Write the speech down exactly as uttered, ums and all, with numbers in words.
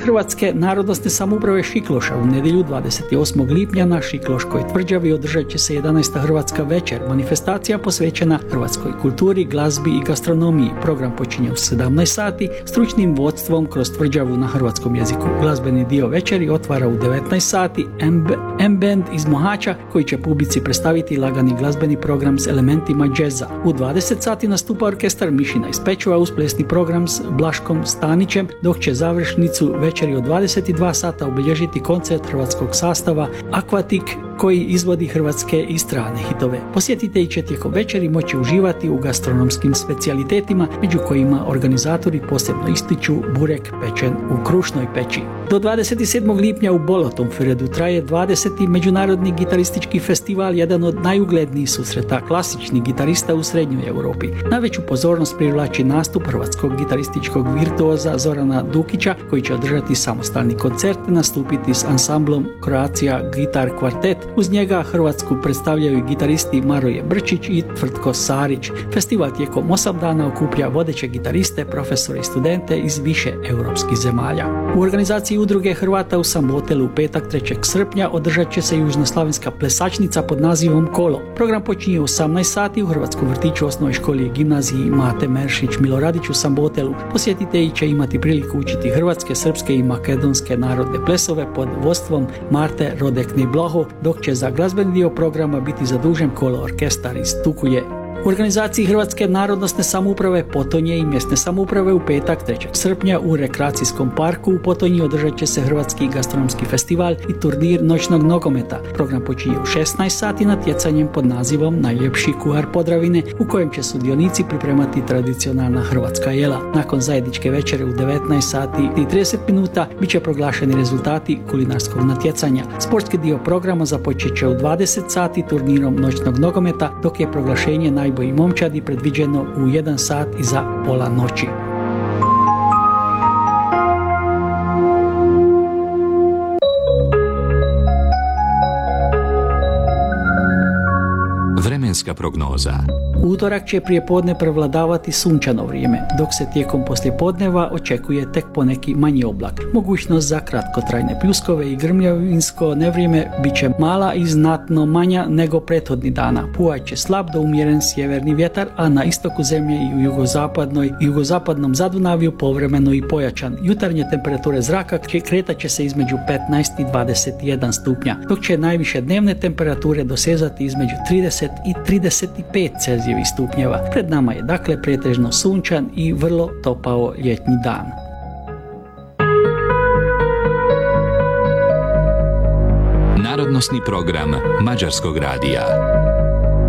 Hrvatske narodnosne samouprave Šikloša u nedjelju dvadeset osmog lipnja na Šikloškoj tvrđavi održat će se jedanaesta Hrvatska večer, manifestacija posvećena hrvatskoj kulturi, glazbi i gastronomiji. Program počinje u sedamnaest sati stručnim vodstvom kroz tvrđavu na hrvatskom jeziku. Glazbeni dio večeri otvara u devetnaest sati M-Band iz Mohača koji će publici predstaviti lagani glazbeni program s elementima džeza. U dvadeset sati nastupa orkestar Mišina iz Pečuva uz plesni program s Blaškom Stanićem, dok će završnicu večeri od dvadeset dva sata obilježiti koncert hrvatskog sastava Aquatic koji izvodi hrvatske i strane hitove. Posjetitelji će tijekom večeri moći uživati u gastronomskim specijalitetima, među kojima organizatori posebno ističu burek pečen u krušnoj peći. Do dvadeset sedmog lipnja u Bolotonferedu traje dvadeseti Međunarodni gitaristički festival, jedan od najuglednijih susreta klasičnih gitarista u srednjoj Europi. Najveću pozornost privlači nastup hrvatskog gitarističkog virtuoza Zorana Dukića, koji će održati samostalni koncert i nastupiti s ansamblom Croatia Guitar Quartet. Uz njega Hrvatsku predstavljaju gitaristi Maroje Brčić i Tvrtko Sarić. Festival tijekom osam dana okuplja vodeće gitariste, profesore i studente iz više europskih zemalja. U organizaciji Udruge Hrvata u Sambotelu u petak trećeg srpnja održat će se južnoslavenska plesačnica pod nazivom Kolo. Program počinje u osamnaest sati u Hrvatskom vrtiću, osnovnoj školi i gimnaziji Mate Meršić Miloradić u Sambotelu. Posjetitelji će imati priliku učiti hrvatske, srpske i makedonske narodne plesove pod vodstvom Marte Rodekni-Bloho, dok će za glazbeni dio programa biti zadužen Kolo orkestar iz Tukuje. U organizaciji Hrvatske narodnosne samouprave Potonje i mjesne samouprave u petak trećeg srpnja u rekreacijskom parku u Potonji održat će se Hrvatski gastronomski festival i turnir noćnog nogometa. Program počinje u šesnaest sati natjecanjem pod nazivom Najljepši kuhar Podravine, u kojem će sudionici pripremati tradicionalna hrvatska jela. Nakon zajedničke večere u devetnaest sati i trideset minuta bit će proglašeni rezultati kulinarskog natjecanja. Sportski dio programa započet će u dvadeset sati turnirom noćnog nogometa, dok je proglašenje najbolji momčadi predviđeno u jedan sat iza pola noći. Vremenska prognoza. U utorak će prijepodne prevladavati sunčano vrijeme, dok se tijekom poslijepodneva očekuje tek poneki manji oblak. Mogućnost za kratkotrajne pljuskove i grmljavinsko nevrijeme bit će mala i znatno manja nego prethodni dana. Puhat će slab do umjeren sjeverni vjetar, a na istoku zemlje i u jugozapadnoj i jugozapadnom Zadunavlju povremeno i pojačan. Jutarnje temperature zraka kretat će se između petnaest i dvadeset jedan stupnja, dok će najviše dnevne temperature dosezati između trideset i trideset pet Celzijevih stupnjeva. Pred nama je dakle pretežno sunčan i vrlo topao ljetni dan. Narodnosni program Mađarskog radija.